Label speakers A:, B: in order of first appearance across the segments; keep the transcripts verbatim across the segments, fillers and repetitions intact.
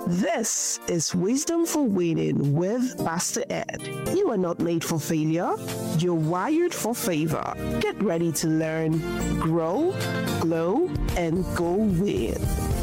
A: This is Wisdom for Winning with Pastor Ed. You are not made for failure, you're wired for favor. Get ready to learn, grow, glow, and go win.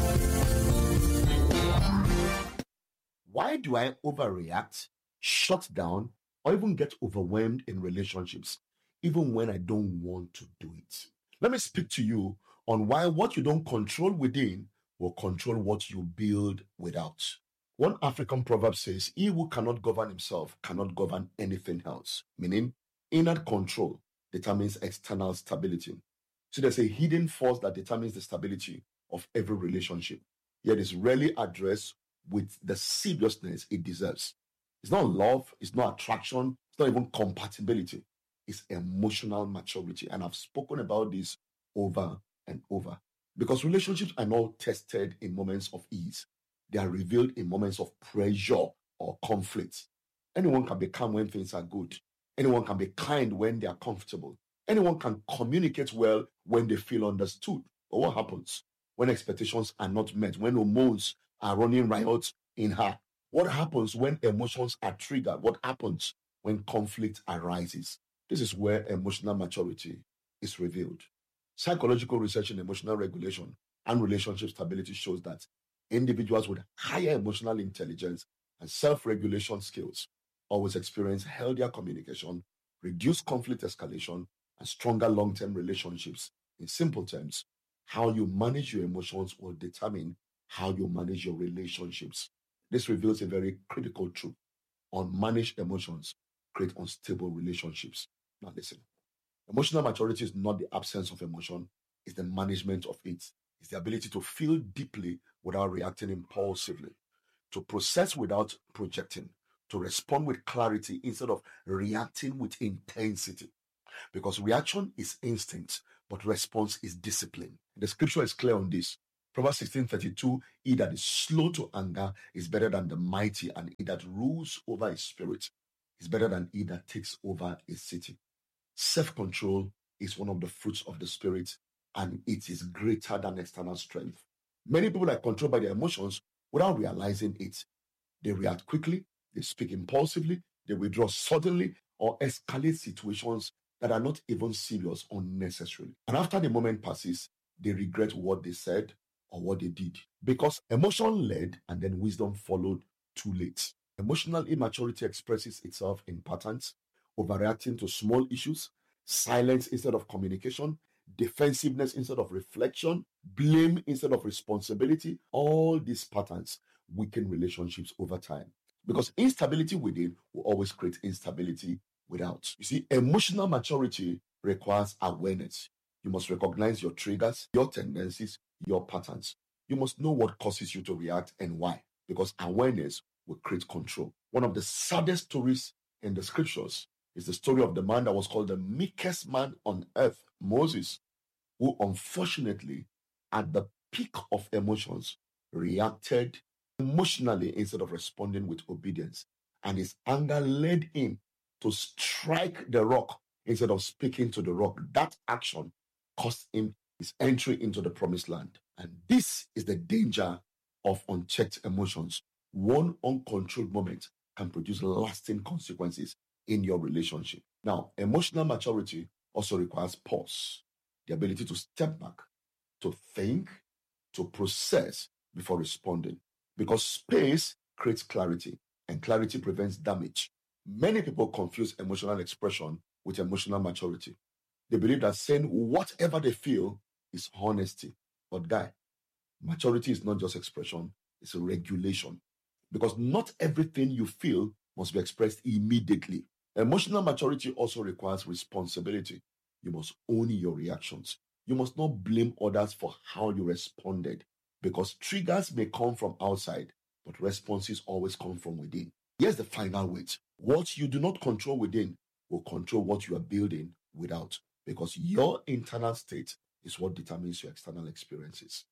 B: Why do I overreact, shut down, or even get overwhelmed in relationships, even when I don't want to do it? Let me speak to you on why what you don't control within will control what you build without. One African proverb says, he who cannot govern himself cannot govern anything else, meaning inner control determines external stability. So there's a hidden force that determines the stability of every relationship, yet is rarely addressed with the seriousness it deserves. It's not love, it's not attraction, it's not even compatibility. It's emotional maturity. And I've spoken about this over and over. Because relationships are not tested in moments of ease. They are revealed in moments of pressure or conflict. Anyone can be calm when things are good. Anyone can be kind when they are comfortable. Anyone can communicate well when they feel understood. But what happens when expectations are not met, when hormones are running riot in her? What happens when emotions are triggered? What happens when conflict arises? This is where emotional maturity is revealed. Psychological research in emotional regulation and relationship stability shows that individuals with higher emotional intelligence and self-regulation skills always experience healthier communication, reduced conflict escalation, and stronger long-term relationships. In simple terms, how you manage your emotions will determine how you manage your relationships. This reveals a very critical truth. Unmanaged emotions create unstable relationships. Now listen. Emotional maturity is not the absence of emotion, it's the management of it. It's the ability to feel deeply without reacting impulsively, to process without projecting, to respond with clarity instead of reacting with intensity. Because reaction is instinct, but response is discipline. The scripture is clear on this. Proverbs sixteen thirty-two, he that is slow to anger is better than the mighty, and he that rules over his spirit is better than he that takes over a city. Self-control is one of the fruits of the Spirit, and it is greater than external strength. Many people are controlled by their emotions without realizing it. They react quickly, they speak impulsively, they withdraw suddenly, or escalate situations that are not even serious unnecessarily. And after the moment passes, they regret what they said or what they did. Because emotion led and then wisdom followed too late. Emotional immaturity expresses itself in patterns, overreacting to small issues, silence instead of communication, defensiveness instead of reflection, blame instead of responsibility. All these patterns weaken relationships over time because instability within will always create instability without. You see, emotional maturity requires awareness. You must recognize your triggers, your tendencies, your patterns. You must know what causes you to react and why, because awareness will create control. One of the saddest stories in the scriptures is the story of the man that was called the meekest man on earth, Moses, who unfortunately, at the peak of emotions, reacted emotionally instead of responding with obedience. And his anger led him to strike the rock instead of speaking to the rock. That action cost him his entry into the promised land. And this is the danger of unchecked emotions. One uncontrolled moment can produce lasting consequences in your relationship. Now, emotional maturity also requires pause, the ability to step back, to think, to process before responding. Because space creates clarity, and clarity prevents damage. Many people confuse emotional expression with emotional maturity. They believe that saying whatever they feel is honesty. But guy, maturity is not just expression, it's a regulation. Because not everything you feel must be expressed immediately. Emotional maturity also requires responsibility. You must own your reactions. You must not blame others for how you responded, because triggers may come from outside, but responses always come from within. Here's the final weight. What you do not control within will control what you are building without, because your internal state is what determines your external experiences.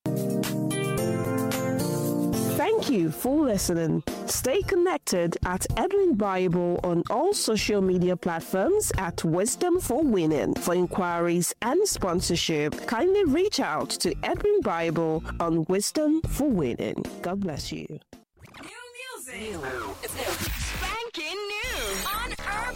A: Thank you for listening. Stay connected at Edwin Bible on all social media platforms at Wisdom for Winning. For inquiries and sponsorship, kindly reach out to Edwin Bible on Wisdom for Winning. God bless you.
C: New music. New. It's new.